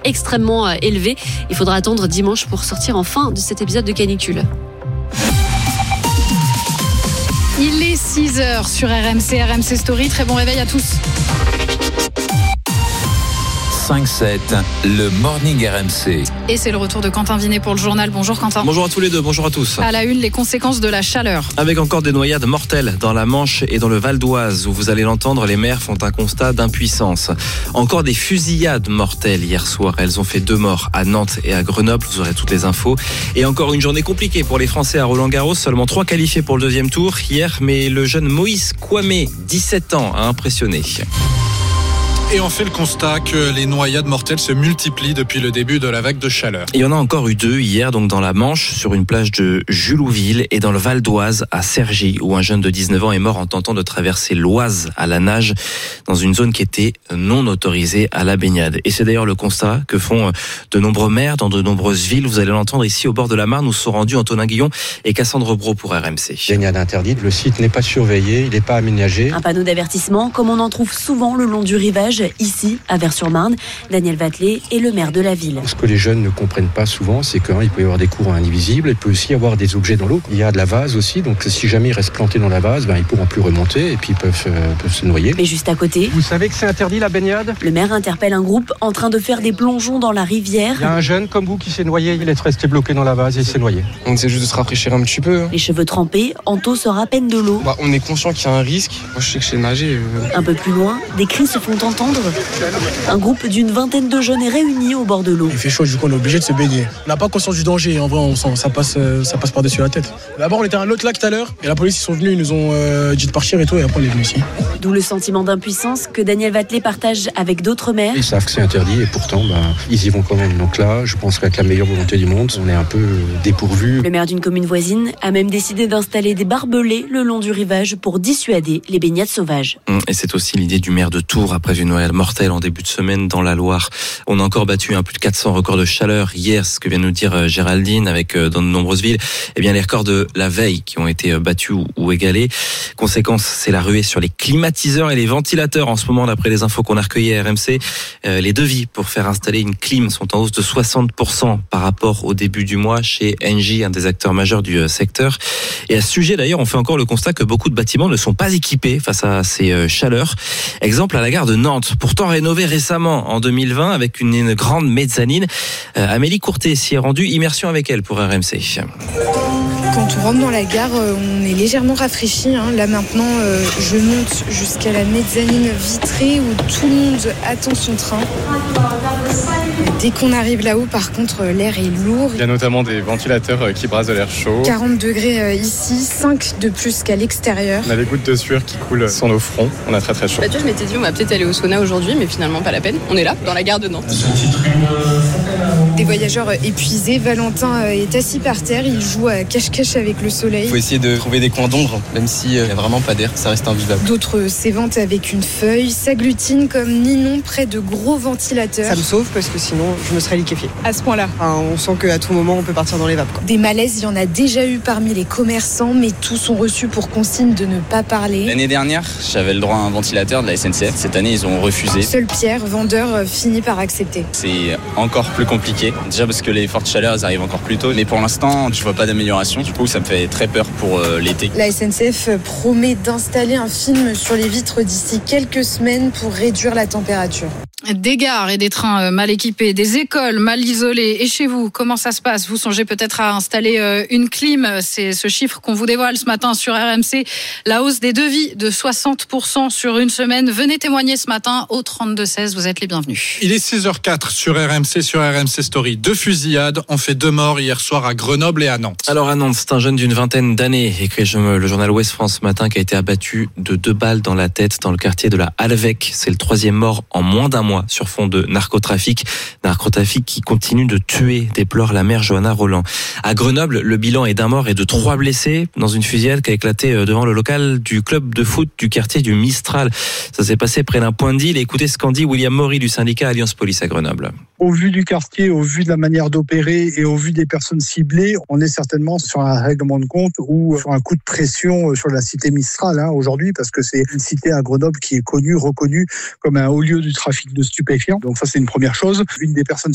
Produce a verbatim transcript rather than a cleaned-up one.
extrêmement élevés. Il faudra attendre dimanche pour sortir enfin de cet épisode de canicule. Il est six heures sur R M C, R M C Story. Très bon réveil à tous. cinq sept, le Morning R M C. Et c'est le retour de Quentin Vinet pour le journal. Bonjour Quentin. Bonjour à tous les deux, bonjour à tous. À la une, les conséquences de la chaleur. Avec encore des noyades mortelles dans la Manche et dans le Val d'Oise, où vous allez l'entendre, les maires font un constat d'impuissance. Encore des fusillades mortelles hier soir. Elles ont fait deux morts à Nantes et à Grenoble. Vous aurez toutes les infos. Et encore une journée compliquée pour les Français à Roland-Garros. Seulement trois qualifiés pour le deuxième tour hier, mais le jeune Moïse Kouamé, dix-sept ans, a impressionné. Et on fait le constat que les noyades mortelles se multiplient depuis le début de la vague de chaleur. Il y en a encore eu deux hier, donc dans la Manche, sur une plage de Julouville, et dans le Val d'Oise, à Cergy, où un jeune de dix-neuf ans est mort en tentant de traverser l'Oise à la nage, dans une zone qui était non autorisée à la baignade. Et c'est d'ailleurs le constat que font de nombreux maires dans de nombreuses villes. Vous allez l'entendre ici au bord de la Marne, où sont rendus Antonin Guillon et Cassandre Brault pour R M C. Baignade interdite, le site n'est pas surveillé, il n'est pas aménagé. Un panneau d'avertissement, comme on en trouve souvent le long du rivage, ici, à Vers-sur-Marne. Daniel Vatelet est le maire de la ville. Ce que les jeunes ne comprennent pas souvent, c'est qu'il peut y avoir des courants invisibles, il peut aussi y avoir des objets dans l'eau. Il y a de la vase aussi, donc si jamais ils restent plantés dans la vase, ben, ils ne pourront plus remonter et puis ils peuvent, euh, peuvent se noyer. Mais juste à côté, vous savez que c'est interdit la baignade ? Le maire interpelle un groupe en train de faire des plongeons dans la rivière. Il y a un jeune comme vous qui s'est noyé, il est resté bloqué dans la vase et il s'est noyé. On essaie juste de se rafraîchir un petit peu. Les cheveux trempés, Anto sort à peine de l'eau. Bah, on est conscient qu'il y a un risque. Moi je sais que je sais nager. Euh... Un peu plus loin, des cris se font entendre. Un groupe d'une vingtaine de jeunes est réuni au bord de l'eau. Il fait chaud, du coup on est obligé de se baigner. On n'a pas conscience du danger, en vrai on sent, ça passe, ça passe par-dessus la tête. D'abord on était à un autre lac tout à l'heure et la police ils sont venus, ils nous ont euh, dit de partir et tout et après on est venus ici. D'où le sentiment d'impuissance que Daniel Vatelet partage avec d'autres maires. Ils savent que c'est interdit et pourtant bah, ils y vont quand même. Donc là je pense qu'avec la meilleure volonté du monde, on est un peu dépourvu. Le maire d'une commune voisine a même décidé d'installer des barbelés le long du rivage pour dissuader les baignades sauvages. Et c'est aussi l'idée du maire de Tours après une noyade mortelle en début de semaine dans la Loire. On a encore battu un plus de quatre cents records de chaleur hier, ce que vient de nous dire Géraldine, avec dans de nombreuses villes, eh bien les records de la veille qui ont été battus ou, ou égalés. Conséquence, c'est la ruée sur les climatiseurs et les ventilateurs en ce moment, d'après les infos qu'on a recueillies à R M C. Euh, les devis pour faire installer une clim sont en hausse de soixante pour cent par rapport au début du mois chez Engie, un des acteurs majeurs du secteur. Et à ce sujet d'ailleurs, on fait encore le constat que beaucoup de bâtiments ne sont pas équipés face à ces chaleurs. Exemple à la gare de Nantes, pourtant rénovée récemment en deux mille vingt avec une, une grande mezzanine. Euh, Amélie Courtet s'y est rendue, immersion avec elle pour R M C. Quand on rentre dans la gare, on est légèrement rafraîchi. Hein. Là maintenant, euh, je monte jusqu'à la mezzanine vitrée où tout le monde attend son train. Dès qu'on arrive là-haut, par contre, l'air est lourd. Il y a notamment des ventilateurs qui brassent de l'air chaud. quarante degrés ici, cinq de plus qu'à l'extérieur. On a des gouttes de sueur qui coulent sur nos fronts. On a très très chaud. Bah, tu vois, je m'étais dit, on va peut-être aller au sauna aujourd'hui, mais finalement pas la peine. On est là, dans la gare de Nantes. Des voyageurs épuisés. Valentin est assis par terre. Il joue à cache-cache avec le soleil. Il faut essayer de trouver des coins d'ombre, même s'il n'y a vraiment pas d'air, ça reste invivable. D'autres s'éventent avec une feuille, s'agglutinent comme Ninon près de gros ventilateurs. Ça me sauve parce que sinon je me serais liquéfiée. À ce point-là. Enfin, on sent qu'à tout moment on peut partir dans les vapes. Quoi. Des malaises, il y en a déjà eu parmi les commerçants, mais tous sont reçus pour consigne de ne pas parler. L'année dernière, j'avais le droit à un ventilateur de la S N C F. Cette année, ils ont refusé. Seul Pierre, vendeur, finit par accepter. C'est encore plus compliqué. Déjà parce que les fortes chaleurs, elles arrivent encore plus tôt. Mais pour l'instant, je vois pas d'amélioration. Du coup, ça me fait très peur pour euh, l'été. La S N C F promet d'installer un film sur les vitres d'ici quelques semaines pour réduire la température. Des gares et des trains mal équipés, des écoles mal isolées. Et chez vous, comment ça se passe ? Vous songez peut-être à installer une clim. C'est ce chiffre qu'on vous dévoile ce matin sur R M C. La hausse des devis de soixante pour cent sur une semaine. Venez témoigner ce matin au trente-deux seize. Vous êtes les bienvenus. Il est six heures zéro quatre sur R M C, sur R M C Story. Deux fusillades ont fait deux morts hier soir à Grenoble et à Nantes. Alors à Nantes, c'est un jeune d'une vingtaine d'années, écrit le journal Ouest France ce matin, qui a été abattu de deux balles dans la tête dans le quartier de la Halvec. C'est le troisième mort en moins d'un mois sur fond de narcotrafic. Narcotrafic qui continue de tuer, déplore la mère Johanna Roland. À Grenoble, le bilan est d'un mort et de trois blessés dans une fusillade qui a éclaté devant le local du club de foot du quartier du Mistral. Ça s'est passé près d'un point de deal. Écoutez ce qu'en dit William Maury du syndicat Alliance Police à Grenoble. Au vu du quartier, au vu de la manière d'opérer et au vu des personnes ciblées, on est certainement sur un règlement de compte ou sur un coup de pression sur la cité Mistral hein, aujourd'hui, parce que c'est une cité à Grenoble qui est connue, reconnue comme un haut lieu du trafic de stupéfiants. Donc ça, c'est une première chose. Une des personnes